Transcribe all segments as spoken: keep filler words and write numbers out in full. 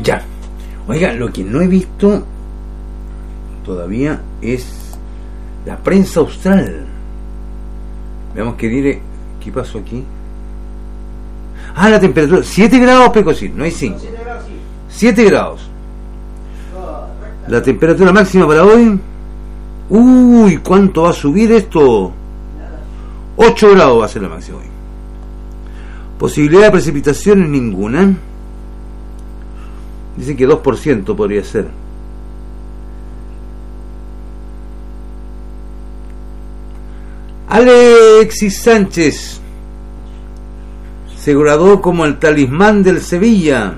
Ya. Oiga, lo que no he visto todavía es la prensa austral. Veamos qué diré. ¿Qué pasó aquí? Ah, la temperatura. siete grados, Pecosín, no hay cinco. siete grados. La temperatura máxima para hoy. Uy, ¿cuánto va a subir esto? ocho grados va a ser la máxima hoy. Posibilidad de precipitaciones ninguna. Dicen que dos por ciento podría ser. Alexis Sánchez se graduó como el talismán del Sevilla.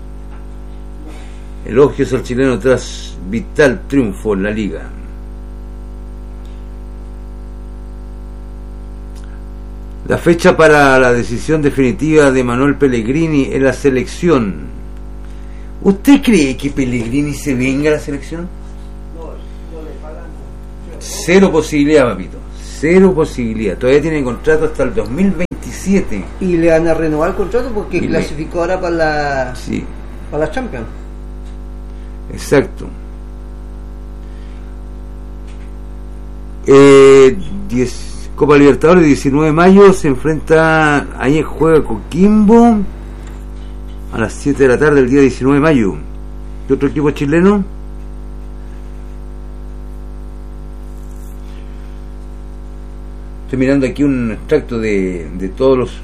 Elogios al chileno tras vital triunfo en la liga. La fecha para la decisión definitiva de Manuel Pellegrini en la selección. ¿Usted cree que Pellegrini se venga a la selección? No, no le pagan. Cero posibilidad, papito. Cero posibilidad. Todavía tiene contrato hasta el dos mil veintisiete. Y le van a renovar el contrato porque Y clasificó le... ahora para la sí. para la Champions. Exacto. Eh, diez, Copa Libertadores, diecinueve de mayo, se enfrenta, ahí juega Coquimbo a las siete de la tarde el día diecinueve de mayo. ¿Qué otro equipo chileno? Estoy mirando aquí un extracto de, de todos los...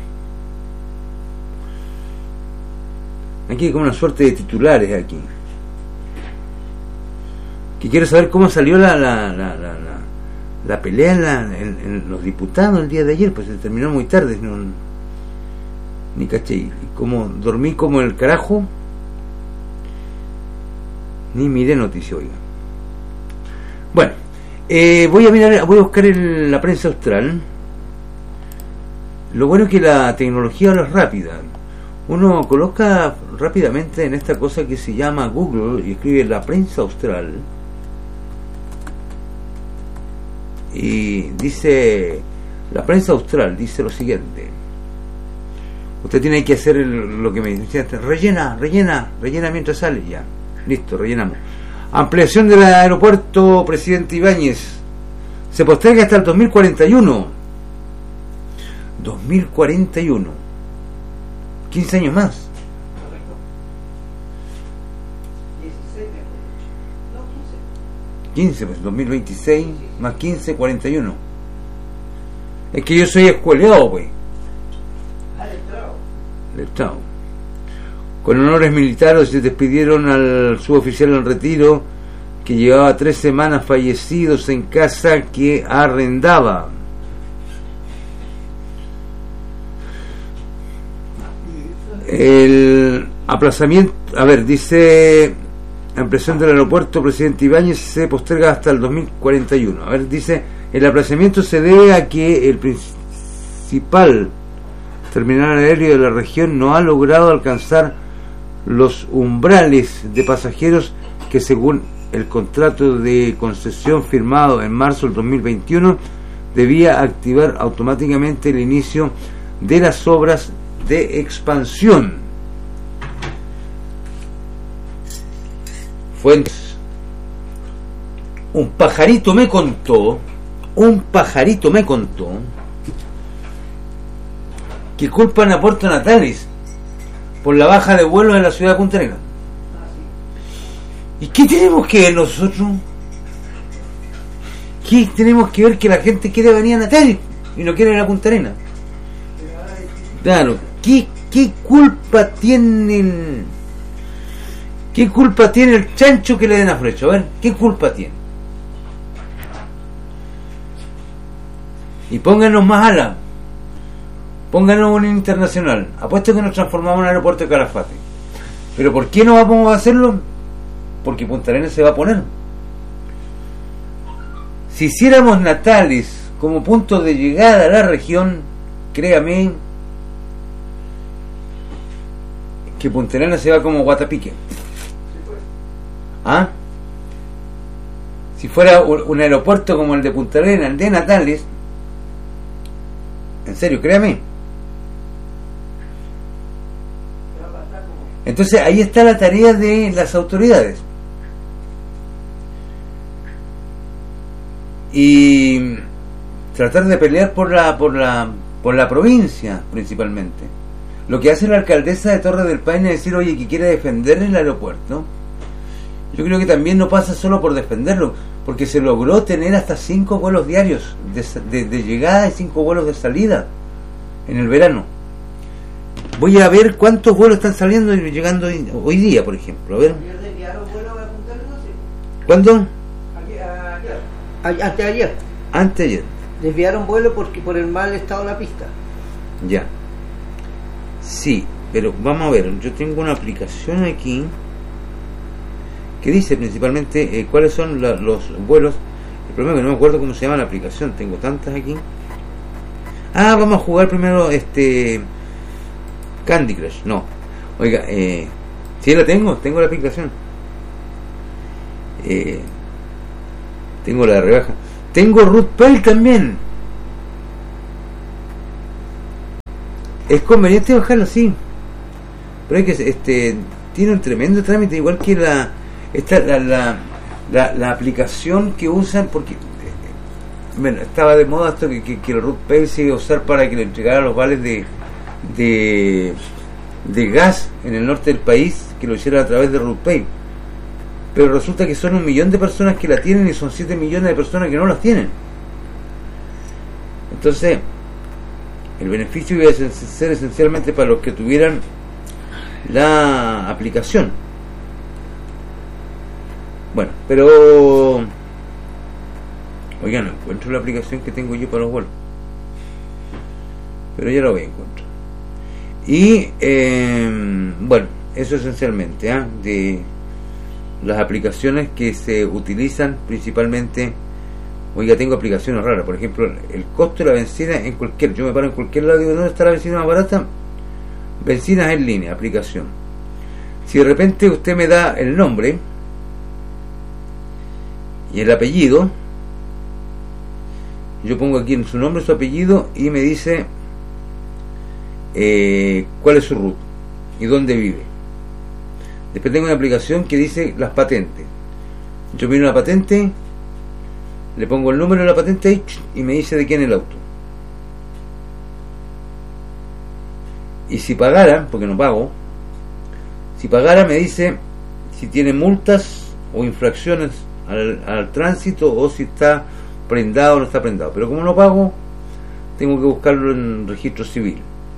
Aquí hay como una suerte de titulares aquí. Que quiero saber cómo salió la la, la, la, la, la pelea en, la, en, en los diputados el día de ayer, pues se terminó muy tarde, no, ni caché. Y como dormí como el carajo, ni miré noticia, oiga. Bueno, eh, voy a mirar, voy a buscar en la prensa austral. Lo bueno es que la tecnología ahora es rápida. Uno coloca rápidamente en esta cosa que se llama Google y escribe la prensa austral y dice, la prensa austral dice lo siguiente: usted tiene que hacer el, lo que me dice, rellena, rellena, rellena mientras sale, ya, listo, rellenamos. Ampliación del aeropuerto Presidente Ibáñez se posterga hasta el dos mil cuarenta y uno. dos mil cuarenta y uno, quince años más. quince, pues dos mil veintiséis más quince, cuarenta y uno. Es que yo soy escueleado, pues. Letrado. Con honores militares se despidieron al suboficial en retiro que llevaba tres semanas fallecidos en casa que arrendaba. El aplazamiento, a ver, dice, ampliación del aeropuerto Presidente Ibáñez se posterga hasta el dos mil cuarenta y uno. A ver, dice, el aplazamiento se debe a que el principal terminal aéreo de la región no ha logrado alcanzar los umbrales de pasajeros que, según el contrato de concesión firmado en marzo del dos mil veintiuno, debía activar automáticamente el inicio de las obras de expansión. Fuentes. Un pajarito me contó, un pajarito me contó que culpan a Puerto Natales por la baja de vuelos en la ciudad de Punta Arenas. ¿Y qué tenemos que ver nosotros? ¿Qué tenemos que ver que la gente quiere venir a Natales y no quiere ir a Punta Arenas? Claro, ¿qué, qué culpa tienen? ¿Qué culpa tiene el chancho que le den a Flecha? A ver, ¿qué culpa tiene? Y pónganos más alas. Pónganos un internacional. Apuesto que nos transformamos en un aeropuerto de Calafate. ¿Pero por qué no vamos a hacerlo? Porque Punta Arenas se va a poner. Si hiciéramos Natales como punto de llegada a la región, créame que Punta Arenas se va como Guatapique. ¿Ah? Si fuera un aeropuerto como el de Punta Arenas, el de Natales, en serio, créame. Entonces ahí está la tarea de las autoridades. Y tratar de pelear por la por la por la provincia principalmente. Lo que hace la alcaldesa de Torres del Paine es decir, oye, que quiere defender el aeropuerto. Yo creo que también no pasa solo por defenderlo, porque se logró tener hasta cinco vuelos diarios de, de, de llegada y cinco vuelos de salida en el verano. Voy a ver cuántos vuelos están saliendo y llegando hoy, hoy día, por ejemplo. A ver. ¿Cuándo? Ayer. Anteayer. Anteayer. Desviaron vuelo porque por el mal estado de la pista. Ya. Sí, pero vamos a ver. Yo tengo una aplicación aquí que dice principalmente eh, cuáles son la, los vuelos. El problema es que no me acuerdo cómo se llama la aplicación. Tengo tantas aquí. Ah, vamos a jugar primero este Candy Crush. No. Oiga, eh, sí la tengo. Tengo la aplicación. Eh, tengo la de rebaja. Tengo RootPay también. Es conveniente bajarlo, sí. Pero hay que este tiene un tremendo trámite, igual que la esta la la, la, la aplicación que usan, porque bueno, estaba de moda esto que, que, que el RootPay se iba a usar para que le entregara los vales de de de gas en el norte del país, que lo hiciera a través de RootPay. Pero resulta que son un millón de personas que la tienen y son siete millones de personas que no las tienen. Entonces, el beneficio iba a ser esencialmente para los que tuvieran la aplicación. Bueno, pero oigan, no encuentro la aplicación que tengo yo para los vuelos, pero ya la voy a encontrar. Y eh, bueno, eso esencialmente ¿eh? de las aplicaciones que se utilizan principalmente. Oiga, tengo aplicaciones raras, por ejemplo, el costo de la benzina en cualquier, yo me paro en cualquier lado y digo, ¿dónde está la benzina más barata? Bencinas en línea, aplicación. Si de repente usted me da el nombre y el apellido, yo pongo aquí en su nombre, su apellido, y me dice eh, cuál es su root y dónde vive. Después tengo una aplicación que dice las patentes. Yo miro la patente, le pongo el número de la patente y me dice de quién es el auto. Y si pagara, porque no pago, si pagara me dice si tiene multas o infracciones al, al tránsito, o si está prendado o no está prendado. Pero como no pago, tengo que buscarlo en registro civil.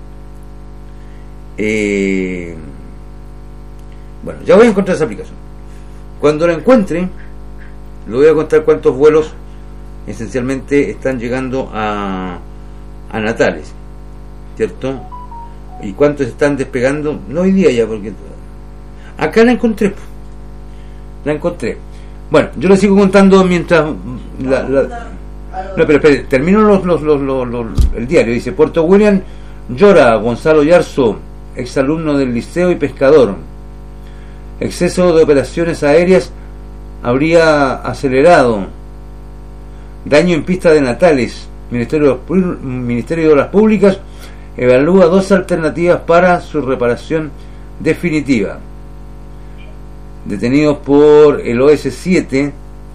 Eh, bueno, ya voy a encontrar esa aplicación. Cuando la encuentre, le voy a contar cuántos vuelos esencialmente están llegando a, a Natales, ¿cierto? Y cuántos están despegando, no hoy día ya, porque acá la encontré. La encontré. Bueno, yo le sigo contando mientras la, la, no, pero espere, termino los, los, los, los, los, el diario. Dice: Puerto William llora Gonzalo Yarzo, exalumno del liceo y pescador. Exceso de operaciones aéreas habría acelerado. Daño en pista de Natales. Ministerio de, Ministerio de Obras Públicas evalúa dos alternativas para su reparación definitiva. Detenidos por el O S siete,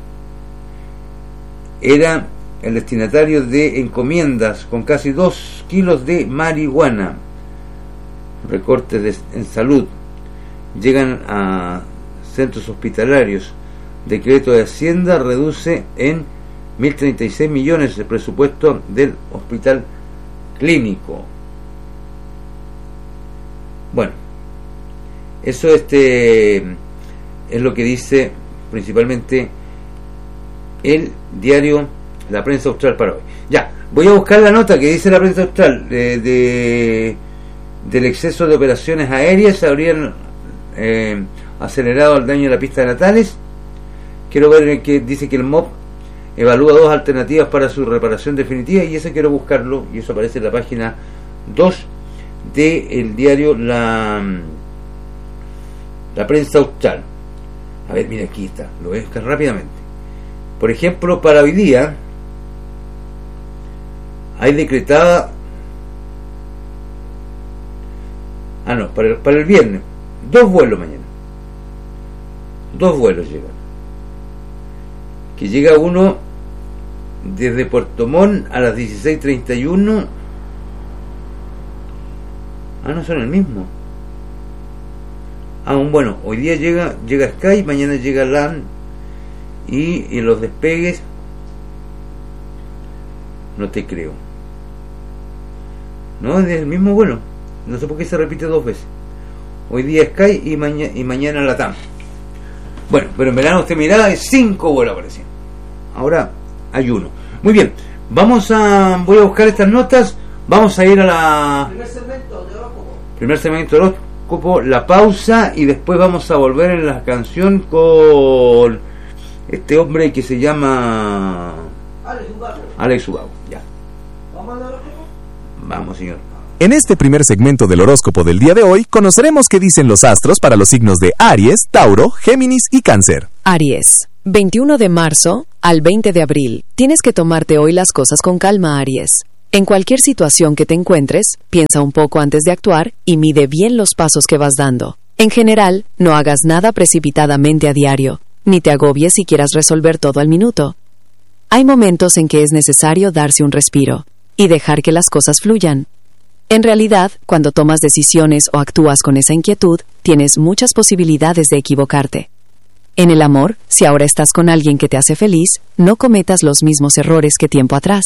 era el destinatario de encomiendas con casi dos kilos de marihuana. Recortes de, en salud. Llegan a centros hospitalarios. Decreto de Hacienda reduce en mil treinta y seis millones el presupuesto del hospital clínico. Bueno, eso este es lo que dice principalmente el diario La Prensa Austral para hoy. Ya, voy a buscar la nota que dice La Prensa Austral de, de del exceso de operaciones aéreas habrían eh, acelerado el daño de la pista de Natales. Quiero ver que dice que el M O P evalúa dos alternativas para su reparación definitiva, y eso quiero buscarlo, y eso aparece en la página dos del diario La La Prensa Austral. A ver, mira, aquí está, lo voy a buscar rápidamente. Por ejemplo, para hoy día hay decretada, ah no, para el, para el viernes, dos vuelos mañana. Dos vuelos llegan. Que llega uno desde Puerto Montt a las dieciséis treinta y uno. Ah, no son el mismo. Ah, bueno, hoy día llega llega Sky, mañana llega LAN. Y en los despegues no te creo. No, es del mismo vuelo. No sé por qué se repite dos veces. Hoy día Sky y, maña- y mañana LATAM. Bueno, pero en verano usted miraba de cinco vuelos aparecían. Ahora hay uno. Muy bien, vamos a... Voy a buscar estas notas. Vamos a ir a la... Primer segmento de horóscopo. Primer segmento de horóscopo, la pausa, y después vamos a volver en la canción con este hombre que se llama... Alex Ubago. Alex Ubago. Ya. ¿Vamos al horóscopo? Vamos, señor. En este primer segmento del horóscopo del día de hoy, conoceremos qué dicen los astros para los signos de Aries, Tauro, Géminis y Cáncer. Aries, veintiuno de marzo al veinte de abril. Tienes que tomarte hoy las cosas con calma, Aries. En cualquier situación que te encuentres, piensa un poco antes de actuar y mide bien los pasos que vas dando. En general, no hagas nada precipitadamente a diario, ni te agobies si quieras resolver todo al minuto. Hay momentos en que es necesario darse un respiro y dejar que las cosas fluyan. En realidad, cuando tomas decisiones o actúas con esa inquietud, tienes muchas posibilidades de equivocarte. En el amor, si ahora estás con alguien que te hace feliz, no cometas los mismos errores que tiempo atrás.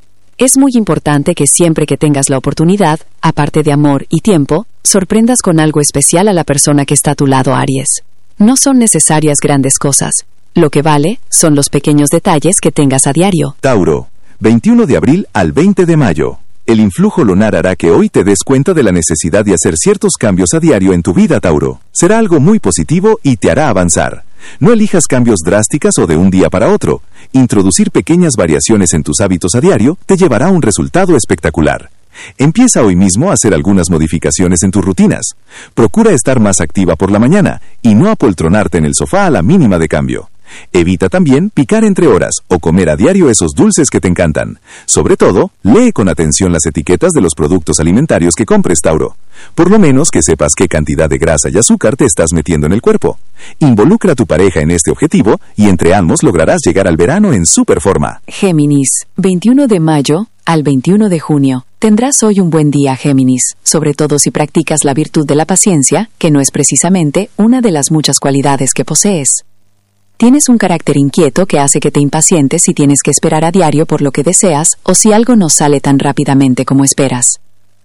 Es muy importante que siempre que tengas la oportunidad, aparte de amor y tiempo, sorprendas con algo especial a la persona que está a tu lado, Aries. No son necesarias grandes cosas. Lo que vale son los pequeños detalles que tengas a diario. Tauro, veintiuno de abril al veinte de mayo. El influjo lunar hará que hoy te des cuenta de la necesidad de hacer ciertos cambios a diario en tu vida, Tauro. Será algo muy positivo y te hará avanzar. No elijas cambios drásticos o de un día para otro. Introducir pequeñas variaciones en tus hábitos a diario te llevará a un resultado espectacular. Empieza hoy mismo a hacer algunas modificaciones en tus rutinas. Procura estar más activa por la mañana y no apoltronarte en el sofá a la mínima de cambio. Evita también picar entre horas o comer a diario esos dulces que te encantan. Sobre todo, lee con atención las etiquetas de los productos alimentarios que compres, Tauro. Por lo menos que sepas qué cantidad de grasa y azúcar te estás metiendo en el cuerpo. Involucra a tu pareja en este objetivo y entre ambos lograrás llegar al verano en super forma. Géminis, veintiuno de mayo al veintiuno de junio. Tendrás hoy un buen día, Géminis, sobre todo si practicas la virtud de la paciencia, que no es precisamente una de las muchas cualidades que posees. Tienes un carácter inquieto que hace que te impacientes si tienes que esperar a diario por lo que deseas o si algo no sale tan rápidamente como esperas.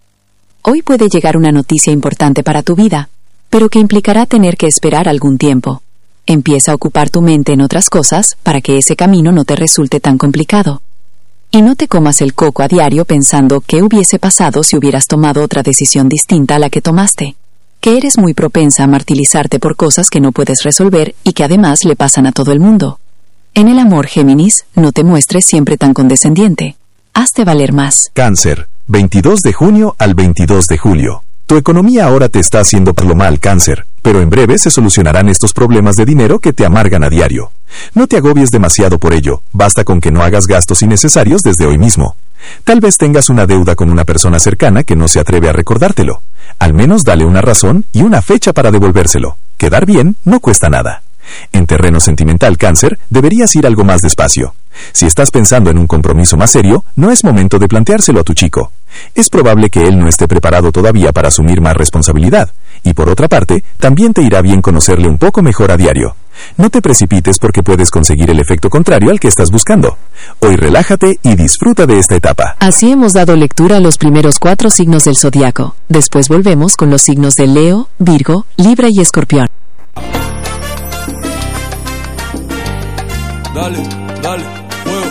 Hoy puede llegar una noticia importante para tu vida, pero que implicará tener que esperar algún tiempo. Empieza a ocupar tu mente en otras cosas para que ese camino no te resulte tan complicado. Y no te comas el coco a diario pensando qué hubiese pasado si hubieras tomado otra decisión distinta a la que tomaste. Que eres muy propensa a martirizarte por cosas que no puedes resolver y que además le pasan a todo el mundo. En el amor, Géminis, no te muestres siempre tan condescendiente. Hazte valer más. Cáncer, veintidós de junio al veintidós de julio. Tu economía ahora te está haciendo por lo mal, Cáncer, pero en breve se solucionarán estos problemas de dinero que te amargan a diario. No te agobies demasiado por ello, basta con que no hagas gastos innecesarios desde hoy mismo. Tal vez tengas una deuda con una persona cercana que no se atreve a recordártelo. Al menos dale una razón y una fecha para devolvérselo. Quedar bien no cuesta nada. En terreno sentimental, Cáncer, deberías ir algo más despacio. Si estás pensando en un compromiso más serio, no es momento de planteárselo a tu chico. Es probable que él no esté preparado todavía para asumir más responsabilidad. Y por otra parte, también te irá bien conocerle un poco mejor a diario. No te precipites porque puedes conseguir el efecto contrario al que estás buscando. Hoy relájate y disfruta de esta etapa. Así hemos dado lectura a los primeros cuatro signos del zodiaco. Después volvemos con los signos de Leo, Virgo, Libra y Escorpión. Dale, dale, fuego.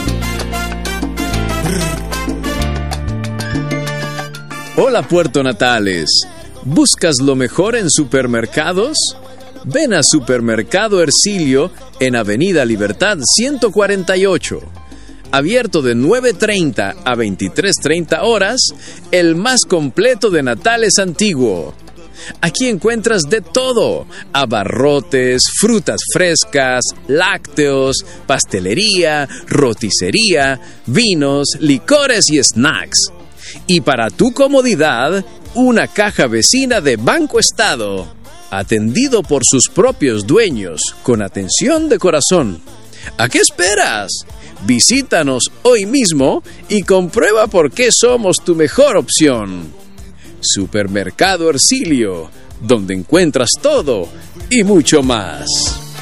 Hola, Puerto Natales. ¿Buscas lo mejor en supermercados? Ven a Supermercado Ercilio en Avenida Libertad ciento cuarenta y ocho. Abierto de nueve treinta a veintitrés treinta horas, el más completo de Natales antiguo. Aquí encuentras de todo: abarrotes, frutas frescas, lácteos, pastelería, roticería, vinos, licores y snacks. Y para tu comodidad, una caja vecina de Banco Estado. atendido por sus propios dueños, con atención de corazón. ¿A qué esperas? Visítanos hoy mismo y comprueba por qué somos tu mejor opción. Supermercado Hercilio, donde encuentras todo y mucho más.